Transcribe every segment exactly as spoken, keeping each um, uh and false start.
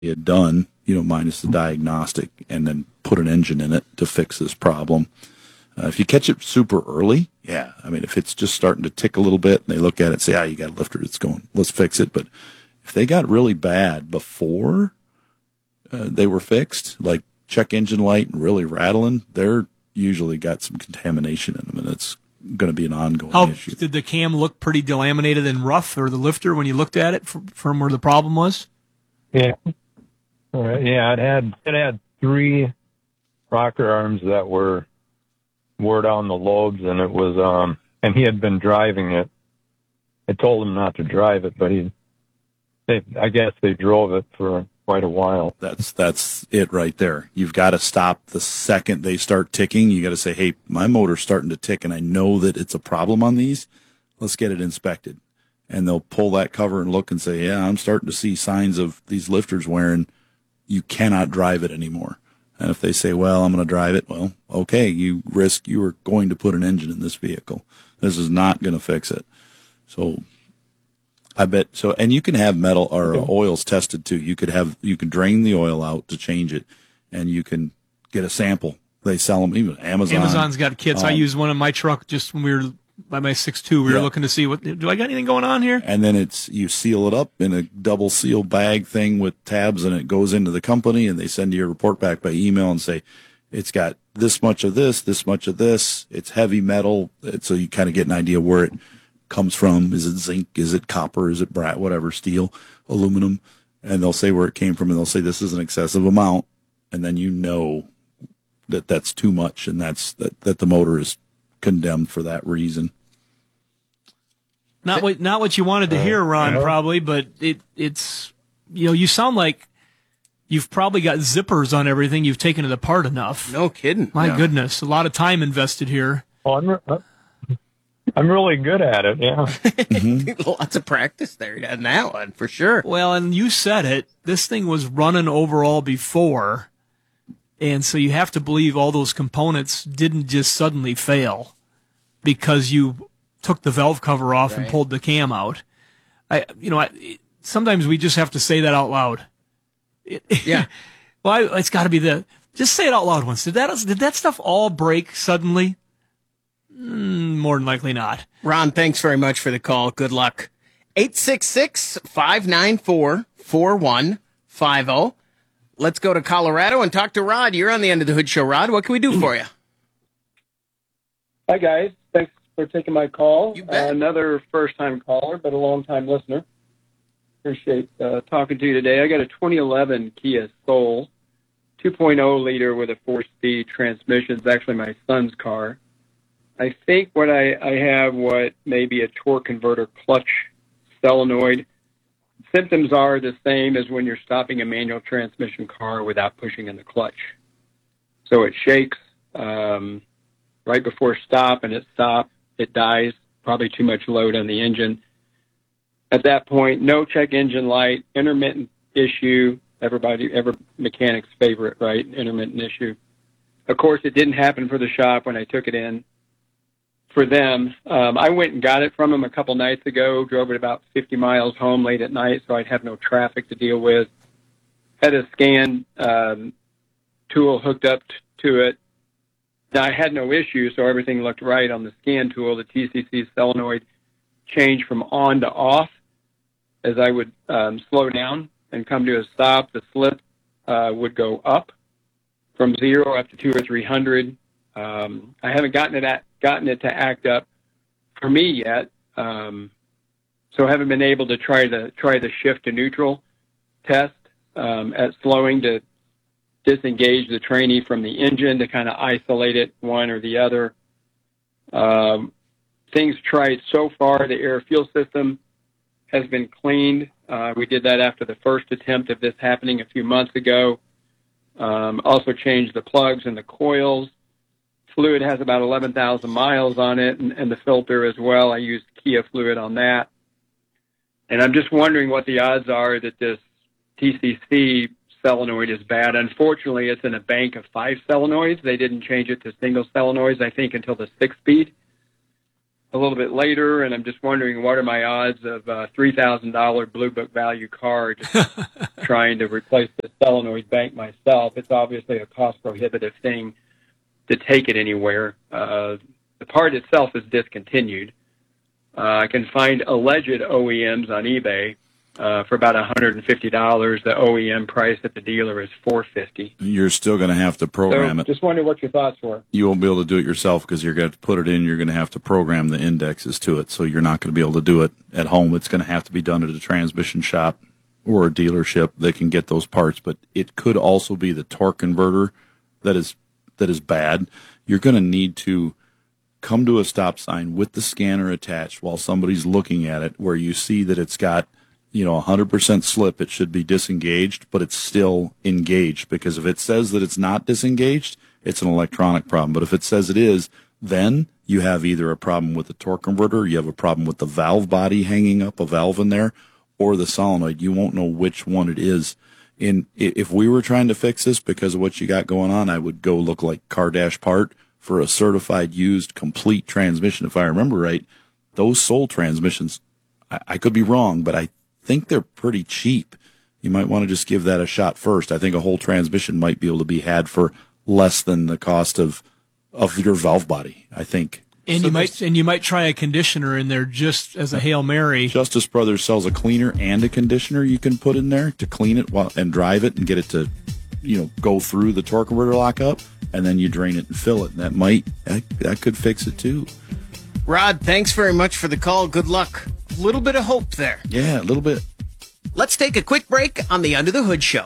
had done, you know, minus the diagnostic, and then put an engine in it to fix this problem. Uh, if you catch it super early, yeah, I mean, if it's just starting to tick a little bit and they look at it and say, ah, you got a lifter, it's going, let's fix it. But if they got really bad before uh, they were fixed, like check engine light and really rattling, they're usually got some contamination in them, and it's going to be an ongoing How, issue. Did the cam look pretty delaminated and rough, or the lifter, when you looked at it from, from where the problem was? Yeah. All right. Yeah, it had it had three rocker arms that were wore down the lobes, and it was um and he had been driving it. I told him not to drive it, but he they I guess they drove it for quite a while. That's that's it right there. You've got to stop the second they start ticking. You got to say, hey, my motor's starting to tick, and I know that it's a problem on these. Let's get it inspected. And they'll pull that cover and look and say, yeah, I'm starting to see signs of these lifters wearing. You cannot drive it anymore. And if they say, well, I'm going to drive it, well, okay, you risk you are going to put an engine in this vehicle. This is not going to fix it. So I bet so. And you can have metal or uh, oils tested too. You could have, you can drain the oil out to change it, and you can get a sample. They sell them, even Amazon. Amazon's got kits. Um, I used one in my truck just when we were by my six two. We yeah. were looking to see, what do I got anything going on here? And then it's, you seal it up in a double seal bag thing with tabs, and it goes into the company, and they send you a report back by email and say, it's got this much of this, this much of this. It's heavy metal. So you kind of get an idea where it comes from. Is it zinc? Is it copper? Is it brat? Whatever, steel, aluminum. And they'll say where it came from, and they'll say this is an excessive amount. And then you know that that's too much, and that's that, that the motor is condemned for that reason. Not what not what you wanted to hear, Ron, uh-huh. probably, but it it's, you know, you sound like you've probably got zippers on everything. You've taken it apart enough. No kidding. My Yeah. goodness, a lot of time invested here. Oh, I'm, re- I'm really good at it, yeah. Mm-hmm. Lots of practice there on that one, for sure. Well, and you said it, this thing was running overall before, and so you have to believe all those components didn't just suddenly fail because you took the valve cover off Right. and pulled the cam out. I, you know, I, sometimes we just have to say that out loud. It, Yeah. well, I, it's got to be the. Just say it out loud once. Did that did that stuff all break suddenly? Mm, more than likely not. Ron, thanks very much for the call. Good luck. eight six six, five nine four, four one five zero. Let's go to Colorado and talk to Rod. You're on the End of the Hood Show, Rod. What can we do for you? Hi, guys. Thanks for taking my call. You bet. Uh, another first-time caller, but a long-time listener. Appreciate uh, talking to you today. I got a twenty eleven Kia Soul, two point oh liter with a four-speed transmission. It's actually my son's car. I think what I, I have what may be a torque converter clutch solenoid. Symptoms are the same as when you're stopping a manual transmission car without pushing in the clutch. So it shakes um, right before stop, and it stops. It dies, probably too much load on the engine. At that point, no check engine light, intermittent issue, everybody, every mechanic's favorite, right? Intermittent issue. Of course, it didn't happen for the shop when I took it in for them. Um, I went and got it from them a couple nights ago, drove it about fifty miles home late at night so I'd have no traffic to deal with. Had a scan um, tool hooked up t- to it. Now, I had no issue, so everything looked right on the scan tool. The T C C solenoid changed from on to off. As I would um, slow down and come to a stop, the slip uh, would go up from zero up to two or three hundred. Um, I haven't gotten it at, gotten it to act up for me yet, um, so I haven't been able to try the try the shift to neutral test um, at slowing to disengage the trainee from the engine to kind of isolate it one or the other. Um, things tried so far. The air fuel system has been cleaned. Uh, we did that after the first attempt of this happening a few months ago. Um, also changed the plugs and the coils. Fluid has about eleven thousand miles on it, and, and the filter as well. I used Kia fluid on that. And I'm just wondering what the odds are that this T C C solenoid is bad. Unfortunately, it's in a bank of five solenoids. They didn't change it to single solenoids, I think, until the six-speed. a little bit later, and I'm just wondering what are my odds of a three thousand dollars Blue Book value car, just trying to replace the solenoid bank myself. It's obviously a cost-prohibitive thing to take it anywhere. Uh, the part itself is discontinued. Uh, I can find alleged O E Ms on eBay uh, for about one hundred fifty dollars. The O E M price at the dealer is four hundred fifty dollars. You're still going to have to program so it. Just wondering what your thoughts were. You won't be able to do it yourself because you're going to put it in. You're going to have to program the indexes to it. So you're not going to be able to do it at home. It's going to have to be done at a transmission shop or a dealership that can get those parts. But it could also be the torque converter that is that is bad. You're going to need to come to a stop sign with the scanner attached while somebody's looking at it, where you see that it's got, you know, one hundred percent slip. It should be disengaged, but it's still engaged, because if it says that it's not disengaged, it's an electronic problem. But if it says it is, then you have either a problem with the torque converter, you have a problem with the valve body hanging up, a valve in there, or the solenoid. You won't know which one it is. In if we were trying to fix this because of what you got going on, I would go look like Car Dash Part for a certified used complete transmission. If I remember right, those sold transmissions, I, I could be wrong, but I think they're pretty cheap. You might want to just give that a shot first. I think a whole transmission might be able to be had for less than the cost of of your valve body, I think. And So you there's- might and you might try a conditioner in there just as a Hail Mary. Justice Brothers sells a cleaner and a conditioner you can put in there to clean it while, and drive it and get it to, you know, go through the torque converter lockup, and then you drain it and fill it. And that might, that, that could fix it too. Rod, thanks very much for the call. Good luck. A little bit of hope there. Yeah, a little bit. Let's take a quick break on the Under the Hood Show.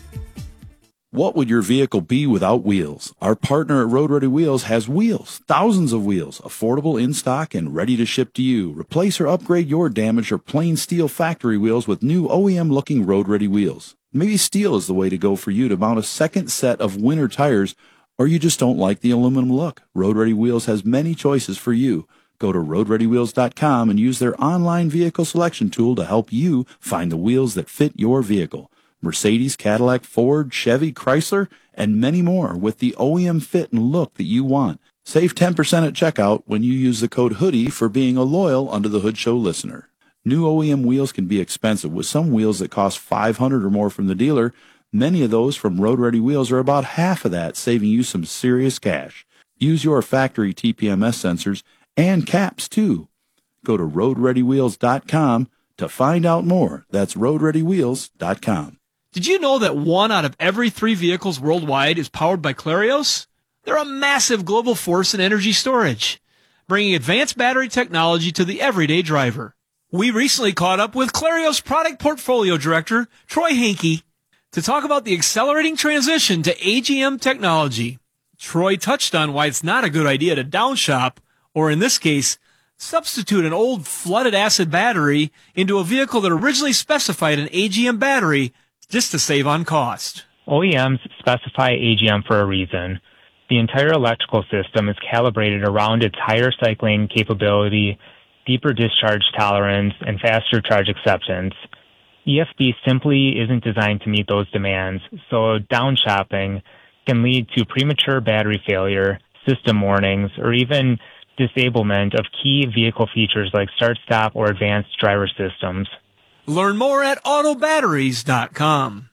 What would your vehicle be without wheels? Our partner at Road Ready Wheels has wheels, thousands of wheels, affordable in stock and ready to ship to you. Replace or upgrade your damaged or plain steel factory wheels with new O E M looking Road Ready wheels. Maybe steel is the way to go for you to mount a second set of winter tires, or you just don't like the aluminum look. Road Ready Wheels has many choices for you. Go to road ready wheels dot com and use their online vehicle selection tool to help you find the wheels that fit your vehicle. Mercedes, Cadillac, Ford, Chevy, Chrysler, and many more with the O E M fit and look that you want. Save ten percent at checkout when you use the code HOODIE for being a loyal Under the Hood Show listener. New O E M wheels can be expensive, with some wheels that cost five hundred dollars or more from the dealer. Many of those from Road Ready Wheels are about half of that, saving you some serious cash. Use your factory T P M S sensors and caps too. Go to road ready wheels dot com to find out more. That's road ready wheels dot com. Did you know that one out of every three vehicles worldwide is powered by Clarios? They're a massive global force in energy storage, bringing advanced battery technology to the everyday driver. We recently caught up with Clarios Product Portfolio Director, Troy Hankey, to talk about the accelerating transition to A G M technology. Troy touched on why it's not a good idea to downshop, or in this case, substitute an old flooded acid battery into a vehicle that originally specified an A G M battery just to save on cost. O E Ms specify A G M for a reason. The entire electrical system is calibrated around its higher cycling capability, deeper discharge tolerance, and faster charge acceptance. E F B simply isn't designed to meet those demands, so downshopping can lead to premature battery failure, system warnings, or even disablement of key vehicle features like start-stop or advanced driver systems. Learn more at auto batteries dot com.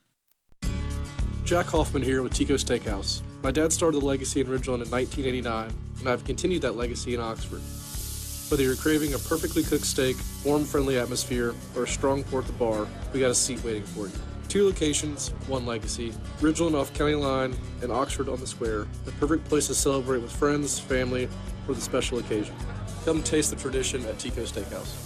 Jack Hoffman here with Tico Steakhouse. My dad started the legacy in Ridgeland in nineteen eighty-nine, and I've continued that legacy in Oxford. Whether you're craving a perfectly cooked steak, warm, friendly atmosphere, or a strong pour at the bar, we got a seat waiting for you. Two locations, one legacy. Ridgeland off County Line and Oxford on the Square. The perfect place to celebrate with friends, family, or the special occasion. Come taste the tradition at Tico Steakhouse.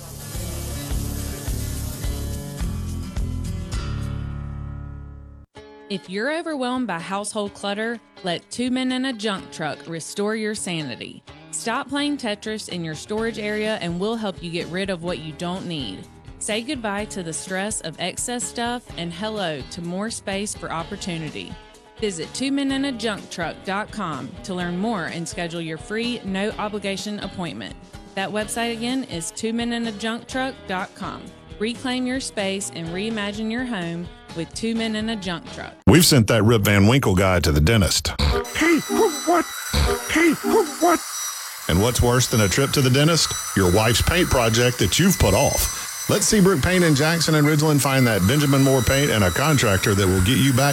If you're overwhelmed by household clutter, let Two Men and a Junk Truck restore your sanity. Stop playing Tetris in your storage area and we'll help you get rid of what you don't need. Say goodbye to the stress of excess stuff and hello to more space for opportunity. Visit two men and a junk truck dot com to learn more and schedule your free, no-obligation appointment. That website again is two men and a junk truck dot com. Reclaim your space and reimagine your home with Two Men and a Junk Truck. We've sent that Rip Van Winkle guy to the dentist. Hey, what? Hey, what? And what's worse than a trip to the dentist? Your wife's paint project that you've put off. Let Seabrook Paint in Jackson and Ridgeland find that Benjamin Moore paint and a contractor that will get you back